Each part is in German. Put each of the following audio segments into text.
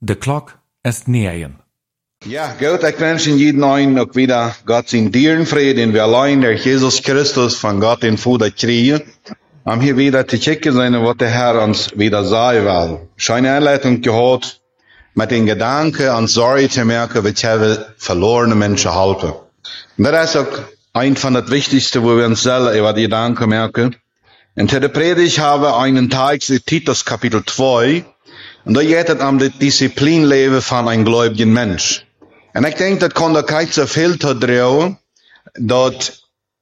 De klok ist 9. Ja, Gott, ich wünsche jeden einen auch wieder Gott sein Dierenfrieden, den wir allein der Jesus Christus von Gott den Vater kriegen, um hier wieder zu checken sein, was der Herr uns wieder sagen will. Schöne Einleitung gehört, mit den Gedanken und Sorge zu merken, wie wir verlorene Menschen helfen. Und das ist auch ein von das Wichtigste, wo wir uns selber über die Gedanken merken. Und in der Predigt habe ich einen Text in Titus Kapitel 2, und da geht es um das Disziplinleben von einem gläubigen Mensch. Und ich denke, das kann da kein so viel zu drehen, dass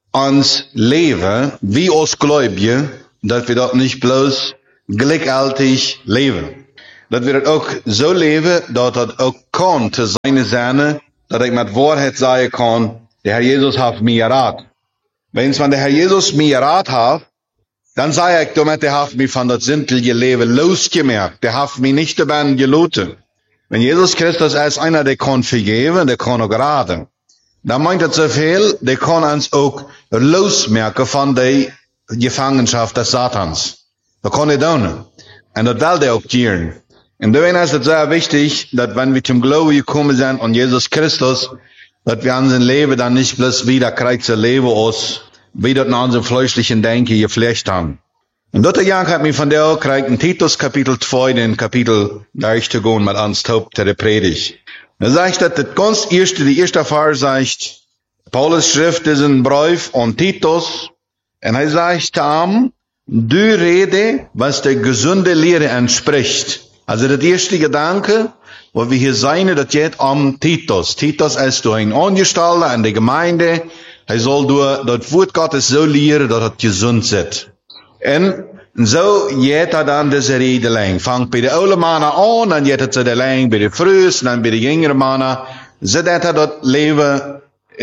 uns Leben, wie uns Gläubige, dass wir dort nicht bloß gleichzeitig leben. Dass wir das auch so leben, dass das auch kann zu seine Sinne, dass ich mit Wahrheit sagen kann, der Herr Jesus hat mir Rat. Wenn es von der Herr Jesus mir Rat hat, dann sage ich damit, der hat mich von das sinnliche Leben losgemerkt. Der hat mich nicht dabei geloten. Wenn Jesus Christus als einer, der kann vergeben, der kann auch raten. Dann meint er so viel, der kann uns auch losmerken von der Gefangenschaft des Satans. Da kann er tun. Und das will der auch tun. Und deswegen ist es sehr wichtig, dass wenn wir zum Glauben gekommen sind an Jesus Christus, dass wir unser Leben dann nicht bloß wieder kreuzen leben aus, wie das in unserem fleischlichen Denken geflecht haben. Und dort hat mich von der auch gekriegt in Titus Kapitel 2, den Kapitel durchzugehen mit uns Haupt der Predigt. Da sagt das ganz erste, die erste Vers sagt, Paulus schrift diesen Brief an Titus, und er sagt ihm, du rede, was der gesunde Lehre entspricht. Also das erste Gedanke, wo wir hier sein, das geht um Titus. Titus ist ein Angestellter in der Gemeinde. Er soll durch das Wort Gottes so lehren, dass es gesund ist. Und so geht er dann diese Rede lang. Fangt bei den alten Männern an, dann geht er zu der lang bei den Frühsten, dann bei den jüngeren Männern. So dass er das Leben,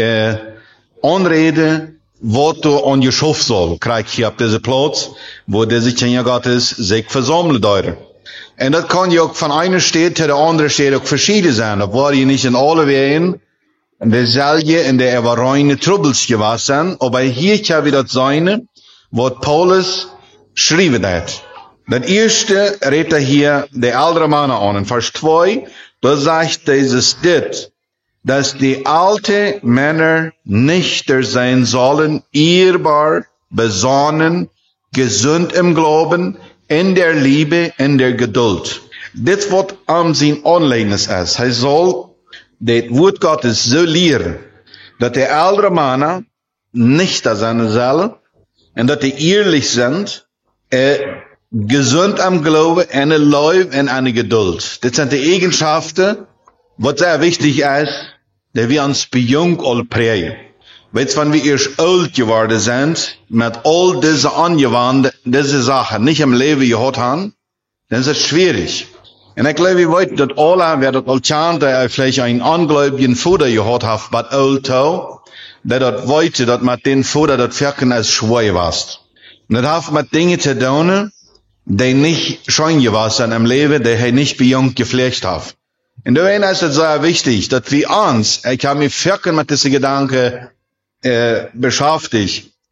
anrede, was du angeschaffen soll. Krieg hier auf diese Platz, wo diese Kinder Gottes sich versammeln dort. Und das kann ja auch von einer Stadt zu der anderen Stadt auch verschieden sein. Obwohl die nicht in alle Wehen, in der Selge, in der er reine Troubles gewesen, aber hier kann wieder das sein, was Paulus schrieben hat. Das erste redet er hier der ältere Mann an. In Vers 2, da sagt dieses dit, dass die alte Männer nüchtern sein sollen, ehrbar, besonnen, gesund im Glauben, in der Liebe, in der Geduld. Das wird am sein Anlehnnis ist. Er soll das Wort Gottes so lehren, dass die ältere Männer nicht da sein sollen, und dass die ehrlich sind, gesund am Glauben, eine Liebe und eine Geduld. Das sind die Eigenschaften, was sehr wichtig ist, dass wir uns bei jung all prägen. Weißt du, wenn wir erst alt geworden sind, mit all diese angewandten, diese Sachen nicht im Leben gehabt haben, dann ist es schwierig. Und ich glaube, wir wissen, dass alle, wer das Altan, der vielleicht einen ungläubigen Vater gehabt hat, mit Alto, der das weiß, dass mit den Vater das Wirken als schwer war. Und das hat mit Dingen zu tun, die nicht schön gewesen sind im Leben, die er nicht bei jung gepflegt hat. Und deswegen ist es sehr wichtig, dass wir uns, ich habe mich wirklich mit diesen Gedanken beschäftigt.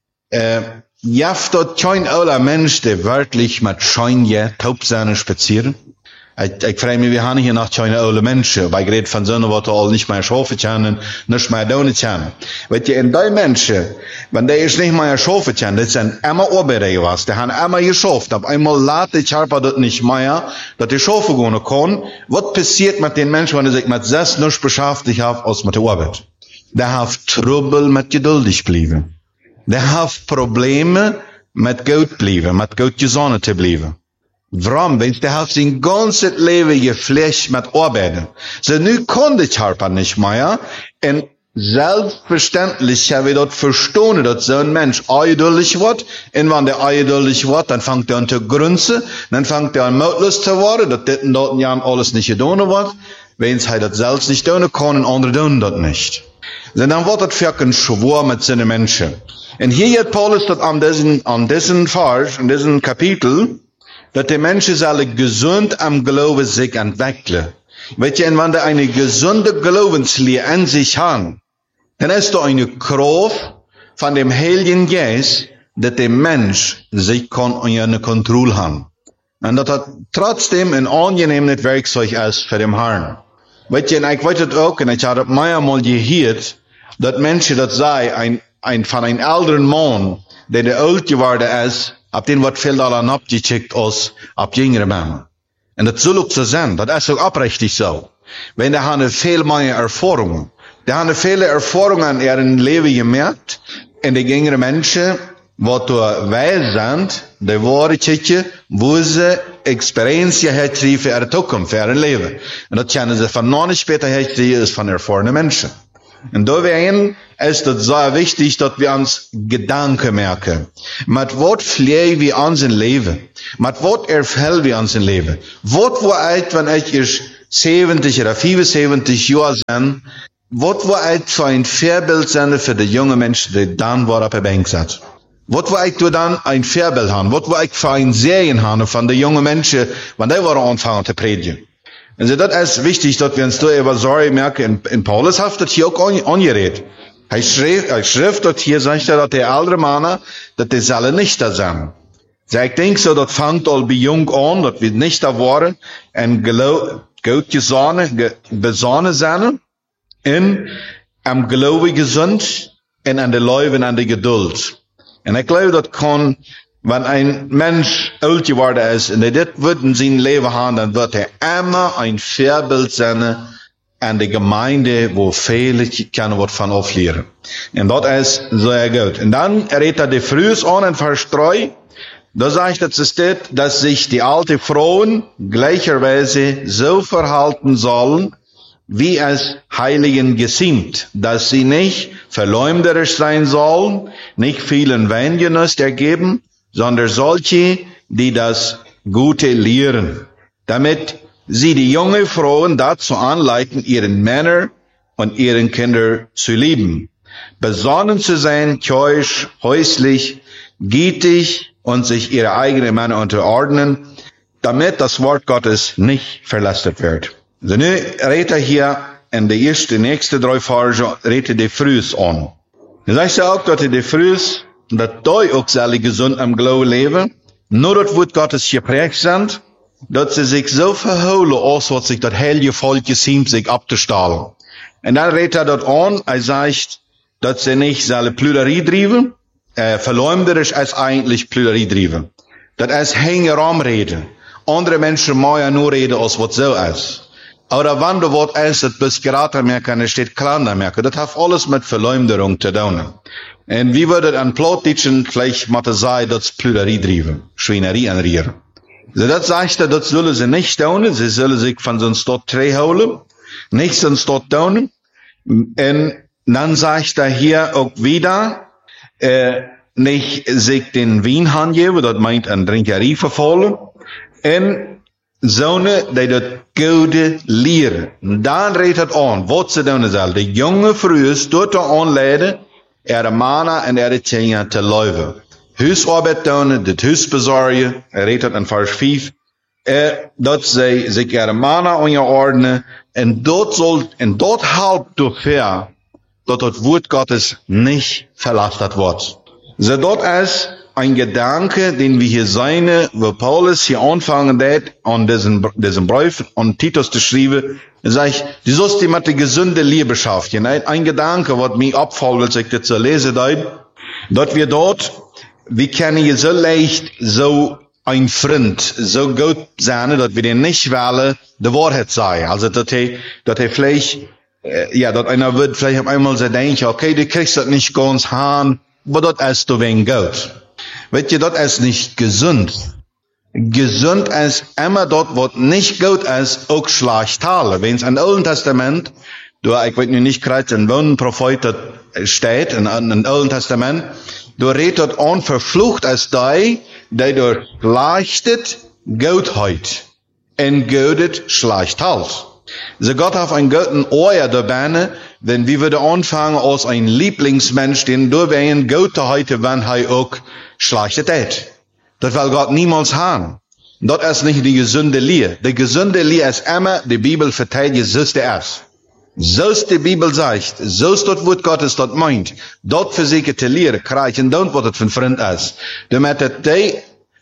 Jaft dort kein aller Mensch, der wirklich mit scheine Taubsahne spazieren. Ich frage mich, wir haben hier noch keine alle Menschen, weil gerade von so einer, was all nicht mehr schaffen können, nicht mehr tun können. Weil die in die Menschen, wenn die ist nicht mehr schaffen können, das sind immer Arbeiter was, die haben immer geschafft, aber einmal lässt die Körper das nicht mehr, dass die schaffen gehen können. Was passiert mit den Menschen, wenn die sich mit das nicht beschäftigt haben, als mit der Arbeit? Der hat Trouble mit geduldig bleiben. Der hat Probleme mit gut bleiben, mit gut gesonnen zu bleiben. Warum? Wenn der hat sein ganzes Leben geflecht mit Arbeiten. So nu kann die Körper nicht mehr. Und selbstverständlich haben wir dort verstanden, dass so ein Mensch eiduldig wird. Und wenn der eiduldig wird, dann fängt er an zu grunzen. Dann fängt er an mutlos zu werden, dass das in dort Jahren alles nicht getan wird. Wenn er das selbst nicht tun kann, und andere tun das nicht. Dann wird das wirklich schwer mit seinen Menschen. Und hier hat Paulus das an diesen Vers, in diesem Kapitel, dass die Menschen sollen gesund am Glauben sich entwickeln. Weißt du, wenn die eine gesunde Glaubenslehre an sich haben, dann ist da eine Kraft von dem Heiligen Geist, dass der Mensch sich kann unter Kontrolle haben. Und das trotzdem ein angenehmes Werkzeug ist für den Herrn. Weet je, en ik weet het ook, en ik had het meermaals gehört, dat mensen dat zei, van een oudere man, die de oud geworden is, op den wordt veel al abgecheckt als op jongere mannen. En dat zal ook zo zijn, dat is ook oprechtig zo. Want die hebben veel meer ervaringen. Die hebben vele ervaringen in hun leven gemerkt, en de jongere mensen, wat wij zijn, die waren tjetje, wo ze experientie gekregen voor de toekomst, voor hun leven. En dat kennen ze van nog niet später gekregen is van ervaren mensen. En daarin is het zo wichtig dat we ons gedanken maken. Met wat vliegen we ons in leven? Met wat ervullen we ons in leven? Wat wordt uit wanneer ik 70 of 75 jaar zijn? Wat wordt uit voor een voorbeeld zijn voor de jonge mensen die dan worden op de bank zitten? Wat wil ik dan een voorbeeld hebben? Wat wil ik voor een serie hebben van de jonge mensen, wanneer die worden aanvangen te predigen? En so, dat is wichtig, dat we ons darüber Sorge merken. In Paulus heeft het hier ook angeredet. Hij schreef dat hier, zegt dat de oudere mannen, dat die zullen niet da zijn. Dus ik denk zo, dat vangt al bij jong aan, dat we niet da worden, en goed bezonnen zijn, en am geloven gezond, en aan de leven en de geduld. En ik geloof dat kan, wanneer een mens oud geworden is, en dit wordt in zijn leven gaan, dan wordt hij immer een voorbeeld zijn aan de gemeinde, waar velen kunnen wat van afleren. En dat is zeer goed. En dan redt hij de Frühs aan in Vers 3. Da sagt het steht, dass sich die alte Frauen gleicherweise so verhalten sollen, wie es Heiligen geziemt, dass sie nicht verleumderisch sein sollen, nicht vielen Weingenuss ergeben, sondern solche, die das Gute lehren, damit sie die junge Frauen dazu anleiten, ihren Männer und ihren Kinder zu lieben, besonnen zu sein, keusch, häuslich, gütig und sich ihre eigenen Männer unterordnen, damit das Wort Gottes nicht verlästert wird. So, nu redt hier in de nächste 3 Verse, redt die Frühs an. Dan zegt ze ook dat die Frühs, dat die ook zullen gezond am Glauben leven, nur dat Wort Gottes geprägt sind, dat ze zich zo verholen, als wat zich dat heilige Volk geziemt, zich ab te stalen. En dan redt dat an, zegt, dat ze niet zullen Plüderie drijven, verleumderisch is eigentlich Plüderie drijven. Dat is geen raamreden. Andere mensen mogen nur reden, als wat zo is. Oder wann du Wort ist, das bis geraten merken, es steht klander merken. Das hat alles mit Verleumderung zu tun. Und wie würde dann Plattdeutschen vielleicht mal sagen, das Plüderie driven, Schweinerie anrieren. So, das sagt er, das sollen sie nicht tun. Sie sollen sich von so einem Stott Treh holen. Nicht so ein Stott tun. Und dann sagt er hier auch wieder, nicht sich den Wein hangeben, das meint an Trinkerie verfolgen. Und Zonen die dat Gode leren. Dan redt het aan, wat ze doen zal. De jonge vrouwen door te aanleiden, mannen en tjejen te leven. Huisarbeid doen, het huis bezorgen, redt het in vers 5. Dat zij zich mannen onderordnen, en dat helpt ervoor, dat het woord Gottes niet verlastet wordt. So, dat is ein Gedanke, den wir hier sehen, wo Paulus hier anfangen hat, an diesem Brief an Titus zu schreiben, sagt, du sollst dir mit der gesunde Liebe schaffen. Ein Gedanke, was mich abfällt, als ich das so lese, dass wir dort, wir können hier so leicht so ein Freund, so gut sein, dass wir den nicht wollen, die Wahrheit sagen. Also, dass er vielleicht, dass einer wird vielleicht auf einmal so denken, okay, du kriegst das nicht ganz hin, aber das ist doch wegen gut. Weet je, dat is niet gezond. Gezond is immer dort, wat nicht gut is, ook schlecht talen. Wenn es im Alten Testament, ich weiß nicht gerade, in welchem Prophet das steht, in Alten Testament, redet dort an, verflucht ist die dort leichtet Gottheit, en Godet schlecht halt. So Gott hat einen guten Ohr dabei, wenn wir würden anfangen als ein Lieblingsmensch, den durch einen Gott heute, wenn er auch schlechte tät. Das will Gott niemals haben. Das ist nicht die gesunde Lehre. Die gesunde Lehre ist immer, die Bibel verteidigt, so ist der erst. So ist die Bibel sagt, so ist das Wort Gottes das meint. Dort für sich zu lehren, kriegen, und was das für ein Freund ist. Damit die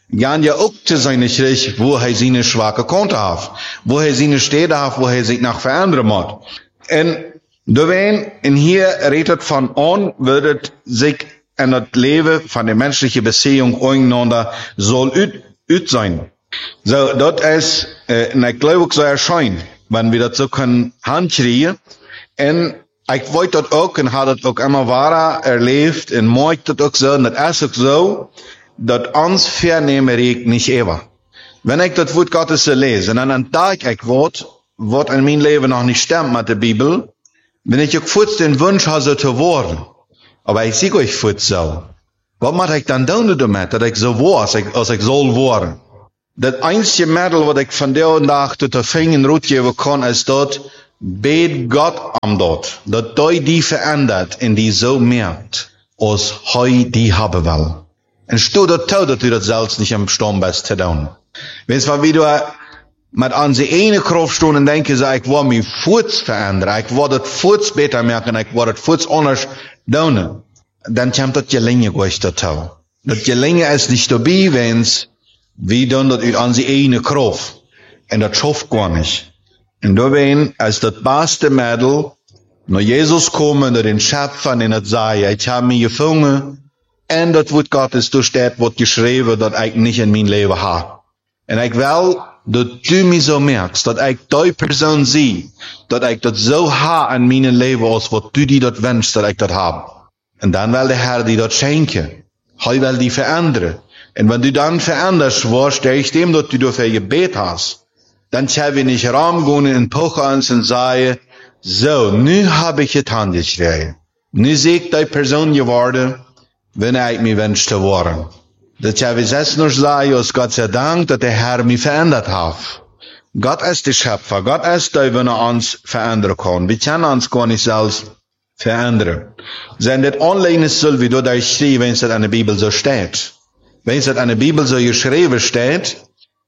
gaan ja ook te zijn schrift, wo hij zijn zwakke kanten heeft. Wo hij zijn steden heeft, wo hij zich nog veranderen moet. En doorheen, en hier redt het van on, wird het zich in het leven van de menselijke beziehung ondereinander zal uit zijn. So, dat is, en ik geloof ook zo erscheint, wenn wir dat zo kunnen handkriegen. En ik weet dat ook, en had het ook immer waar erlebt, en maakt dat ook zo, en dat is ook zo, dat ons vernemen reikt niet eeuwig. Wenn ik dat woord Gottes lees, en dan ontdek ik wat in mijn leven nog niet stemt met de Bibel, wenn ich ook voets den Wunsch habe, so zu worden. Aber ich zie euch voets zo. Wat moet ik dan doen damit, dat ik zo word, als ik zal worden? Dat einzige middel wat ik van de dag tot de vinger uitgeven kan, is dat, bid God om dat. Dat hij die verandert en die zo merkt, als hij die hebben wil. En stel dat toe dat u dat zelfs niet imstande bent te doen. Weet je, wie du met onze ene kracht staan en denken, ik wil mijn voets veranderen, ik wil het voets beter merken, ik wil het voets anders doen. Dan komt dat je linje goed toe. Dat je linje is niet stabiel, wens wie doen dat uit onze ene kracht. En dat schaft gar niet. En doorheen is dat beste middel, naar Jezus komen, naar den Schöpfer en het zeggen, ik heb me gevangen, en dat woord Gottes door staat wordt geschreven, dat ik niet in mijn leven heb. En ik wil, dat u me zo merkt, dat ik die persoon zie, dat ik dat zo heb in mijn leven, als wat u die dat wenst, dat ik dat heb. En dan wil de Heer die dat schenken. Hij wil die veranderen. En wenn du dann veränderst wirst, ich dem, dass du dafür gebet hast, dann schau wir nicht Raum gehen in Poche uns und sagen, so, nu habe ich getan geschrien. Nu sehe ich die Person geworden, wenn ich mich wünsche zu werden. Das schau wir jetzt nur sagen, als Gott sei Dank, dass der Herr mich verändert hat. Gott ist der Schöpfer, Gott ist der, wenn uns verändern kann. Wir können uns gar nicht selbst verändern. Wenn das online ist, so wie du da schreibst, wenn es in der Bibel so steht. Wenn es in der Bibel so geschrieben steht,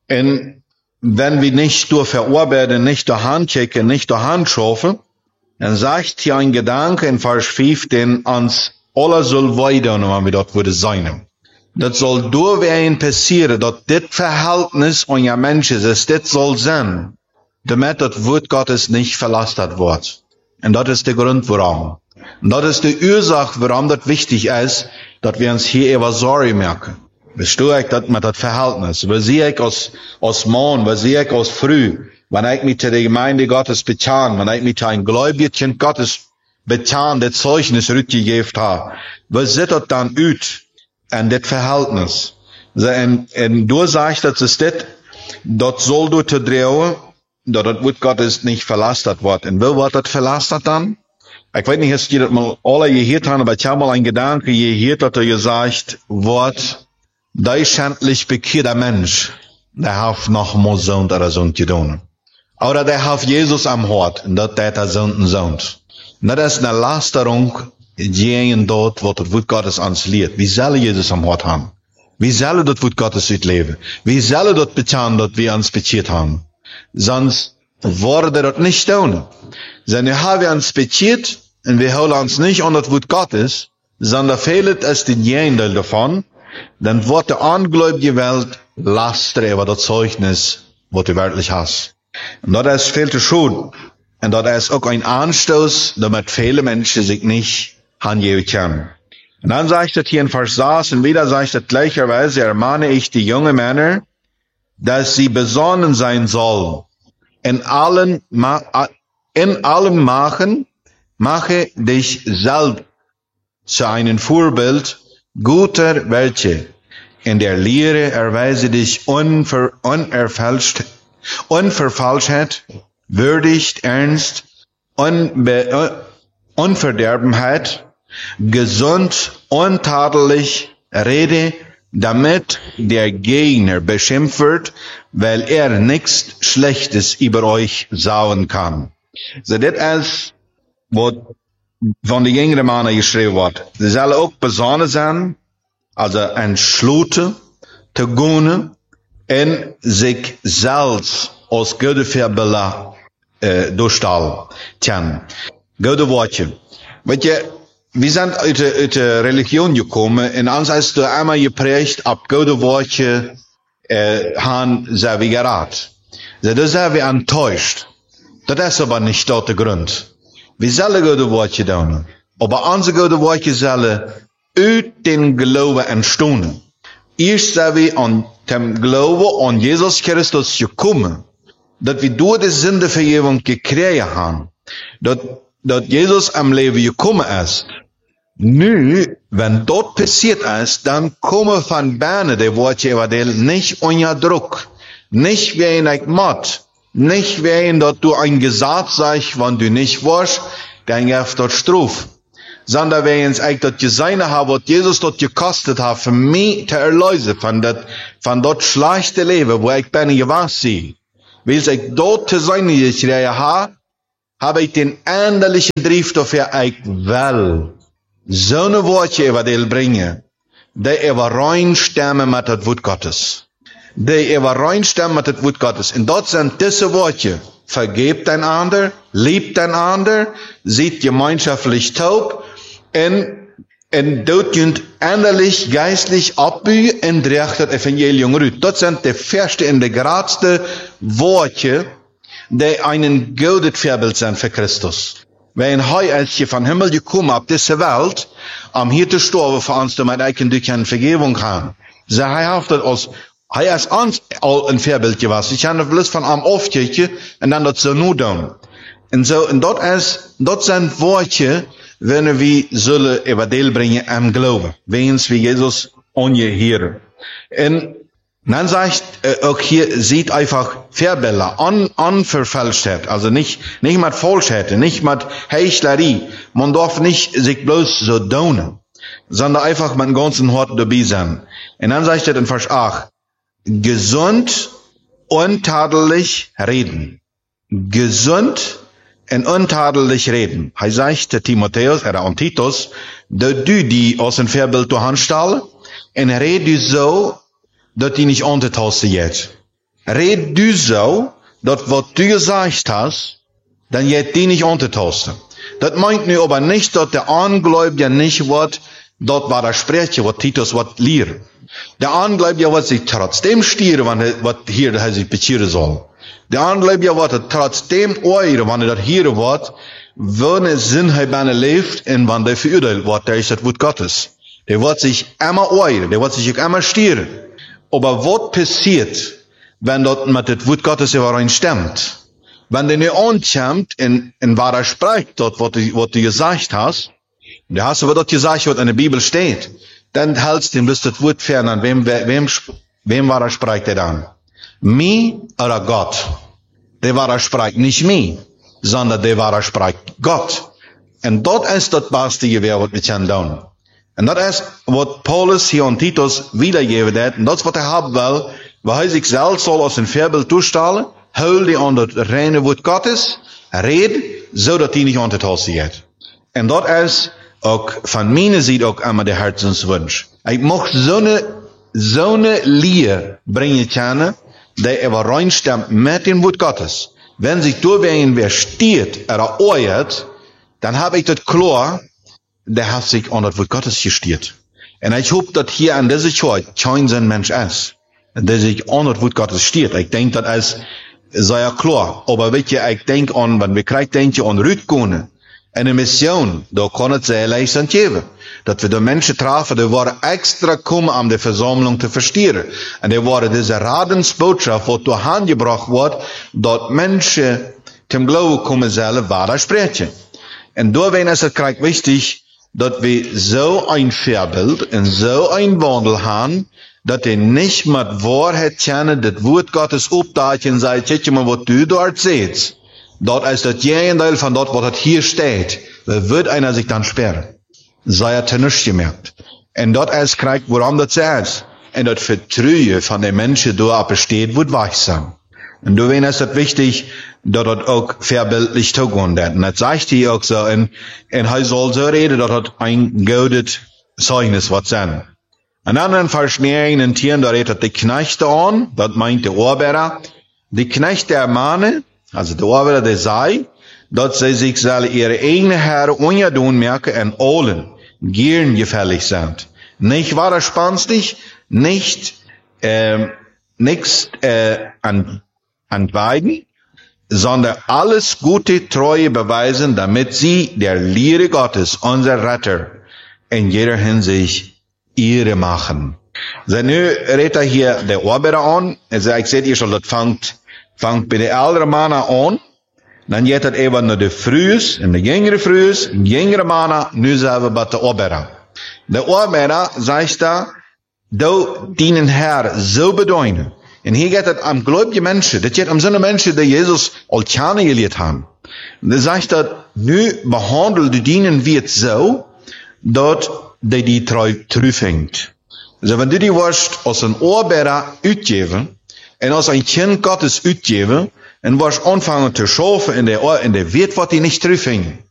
und wenn wir nicht durch verarbeiten, nicht durch Handchecken, nicht durch Handschaffen, dann sagt hier ein Gedanke in Vers 5, den uns alle soll weiter, wenn wir dort würde sein. Das soll durchwehen passieren, dass das Verhältnis unter Menschen ist, das soll sein, damit das Wort Gottes nicht verlastet wird. Und das ist der Grund, warum. Und das ist die Ursache, warum das wichtig ist, dass wir uns hier über Sorge merken. Verstehe ich das mit das Verhältnis? Was sehe ich als Mann, was sehe ich als Frau, wenn ich mich zu der Gemeinde Gottes bekenne, wenn ich mich zu einem Gläubigen Gottes bekenne, das Zeugnis rückgegeben habe, was sieht das dann aus in das Verhältnis? Und du sagst, das ist das soll du zu drehen, dass das Wort Gottes nicht verlastet wird. Und wo wird das verlastet dann? Ich weiß nicht, ob ihr das mal alle gehört haben, aber ich habe mal einen Gedanken gehört, dass gesagt wird, der schändlich bekehrter Mensch, der hat noch mal Sünd oder Sünd getan. Oder der hat Jesus am Hort, und das der Sünden sind. Das ist eine Lasterung, die dort, wo das Wort Gottes uns lehrt. Wie soll Jesus am Hort haben? Wie soll das Wort Gottes leben? Wie soll das bezahlen, dass wir uns bekehrt haben? Sonst würde das nicht tun. Sondern haben wir uns bekehrt, und wir holen uns nicht an das Wort Gottes, sondern fehlt es den Gegenteil davon, dann wird der ungläubige Welt Laster über das Zeugnis, was du wirklich hast. Und das ist viel zu schön. Und das ist auch ein Anstoß, damit viele Menschen sich nicht hingeben können. Und dann sagt das hier in Vers 6, und wieder sagt das gleicherweise, ermahne ich die jungen Männer, dass sie besonnen sein sollen. In allem mache dich selbst zu einem Vorbild guter Welche. In der Lehre erweise dich unverfälscht, würdig, ernst, Unverderbenheit, gesund, untadelig, rede, damit der Gegner beschimpft wird, weil er nichts Schlechtes über euch sagen kann. So, das ist, was von den jüngeren Männern geschrieben wird. Sie sollen auch besonnen sein, also entschlossen, zu gehen, und sich selbst als gute Vorbilder durchstellen. Gute Worte. Weet je, wir sind uit de Religion gekommen, und uns ist da einmal geprägt, ab gute Worte han sehr wie gerat. Das ist wir enttäuscht. Das ist aber nicht dort der Grund. Wir sollen gute Worte tun. Aber unsere gute Worte sollen uit den Glauben entstehen. Erst sind wir an dem Glauben an Jesus Christus gekommen, dass wir durch die Sündevergebung gekriegt haben, dass Jesus am Leben gekommen ist. Nu, wenn dort passiert ist, dann kommen von Berne die Worte evangelien nicht unter Druck, nicht wie ein Mord, nicht wie ein, dass du ein Gesetz sagst, wenn du nicht warst, dann gibt dort Straf. Sondern wenn uns eigentlich das gesehen haben, was Jesus dort gekostet hat, für mich zu erlösen, von dort schlechte Leben, wo ich bin gewesen, weil ich dort zu sein gekriegt habe ich den endlichen Drift dafür, ich will so eine Worte evangelien bringen, die übereinstimmen mit das Wort Gottes. Die übereinstimmen mit das Wort Gottes. Und dort sind diese Worte, vergebt einander, liebt einander, seid gemeinschaftlich taub, und dort könnt endlich geistlich abbühen und recht das Evangelium rüht. Das sind die erste und die größte Worte, die einen guten Vorbild sind für Christus. Wenn er als von Himmel gekommen auf diese Welt, hier zu sterben für uns, damit wir keine Vergebung haben. So, er ist uns all ein Vorbild gewesen. Ich habe bloß von einem aufgekriegt und dann das so nur tun. Und dort sind Worte, wenn wir sollen Evangelium bringen am Glauben, wenn wir Jesus angehören. Und dann sagt auch hier, sieht einfach Vorbilder, unverfälscht, also nicht mit Falschheit, nicht mit Heuchlerie. Man darf nicht sich bloß so tun, sondern einfach mit dem ganzen Hort dabei sein. Und dann sagt er in Vers 8, gesund, untadelig reden. Gesund und untadelig reden. Er sagt Timotheus, und Titus, dass du die aus dem Vorbild anstellen, und red du so, dass die nicht untertasten jetzt. Red du so, dass was du gesagt hast, dann jetzt die nicht untertasten. Das meint nur aber nicht, dass der Angläubige nicht wird, dort war der Sprecher, was Titus wird lehren. Der Angläubige wird sich trotzdem stieren, was hier er sich bekehren soll. Der Angläubige wird trotzdem euren, wenn er das hier wird, wenn es Sinn hat, wenn er lebt, und wenn er verurteilt wird, der ist das Wort Gottes. Der wird sich immer euren, der wird sich auch immer stieren. Aber was passiert, wenn dort mit dem Wort Gottes übereinstimmt? Wenn der nicht ankommt, in was er spricht, dort, was du gesagt hast, da hast du, was dort gesagt, was in der Bibel steht, dann hältst du bis das Wort fern an, wem war er spricht er dann? Mi oder Gott? Der war er spricht nicht mi, sondern der war er spricht Gott. Und dort ist das beste Gewehr, was wir können tun. Und das ist, was Paulus hier an Titus wiedergeben hat, und das, was er haben will, weil er sich selbst soll aus dem Vorbild durchstellen, hol die an das reine Wort Gottes, red, so dass die nicht untertauscht geht. Und das ist auch von meiner Seite auch immer der Herzenswunsch. Ich möchte so eine Lehre bringen können, die übereinstimmt mit dem Wort Gottes. Wenn sich durchwählen, wer steht oder euert, dann habe ich das klar, der hat sich an das Wort Gottes gestiert. Und ich hoffe, dass hier an dieser Zeit kein Mensch ist, der sich an das Wort Gottes stiert. Ich denke, das ist sehr klar. Aber wisst ihr, ich denke an, wenn wir kriegen, denke an Rütgone, eine Mission, da kann es sehr leicht geben. Dass wir die Menschen trafen, die waren extra kommen, um die Versammlung zu verstehen. Und die waren diese Radensbotschaft, die durch Hand gebracht wird, dass Menschen zum Glauben kommen sollen, was er sprechen. Und deswegen ist es gleich wichtig, dass wir so ein Vorbild und so ein Wandel haben, dass wir nicht mit Wahrheit kennen, das Wort Gottes aufdachen und sagen, guck mal, was du dort siehst. Dort ist das Gegenteil von dort, was hier steht. Da wird einer sich dann sperren. Sei er zu nichts gemerkt. Und dort ist gleich, woran das ist. Und das Vertrauen von den Menschen dort besteht, wird weich sein. Und deswegen ist es wichtig, dass das auch verbildlich zugehen wird. Und das sagt hier auch so, und er soll so reden, dass das ein gutes Zeugnis wird sein. An anderen Vers 9 und 10, da redet die Knechte an, das meint der Arbeiter. Die Knechte ermahnen, also der Arbeiter, der sei, dass sie sich sollen ihre eigene Herren ungedun merken und allen gern gefällig sind. Nicht widerspenstig, nicht nichts an beiden, sondern alles gute Treue beweisen, damit sie der Lehre Gottes, unser Retter, in jeder Hinsicht Ehre machen. So, nu redet hier der Oberer an. Also, ich sehe, ihr soll das fangt bei der älteren Mann an. Dann geht das eben nach der Frühs, in der jüngere Frühs, in der jüngere Mann, nu sind wir bei der Oberer. Der Oberer sagt da, du dienen Herr so bedeuten. En hier geht het om gläubige Menschen. Dat gaat om zo'n mensen die Jesus al jaren geleerd haben. Und er sagt dat, nu behandelt de dienen wird so, dat die terugvindt. Dus wenn du die wirst als een Oorberer uitgeven, en als een kind Gottes uitgeven, en wirst anfangen te schaffen in der Welt, wat die nicht terugvindt.